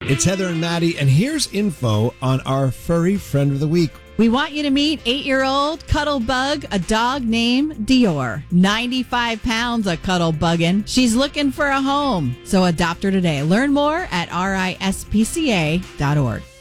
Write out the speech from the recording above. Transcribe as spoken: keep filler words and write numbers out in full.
It's Heather and Maddie, and here's info on our furry friend of the week. We want you to meet eight-year-old Cuddle Bug, a dog named Dior. ninety-five pounds of Cuddle Buggin'. She's looking for a home, so adopt her today. Learn more at R I S P C A dot org.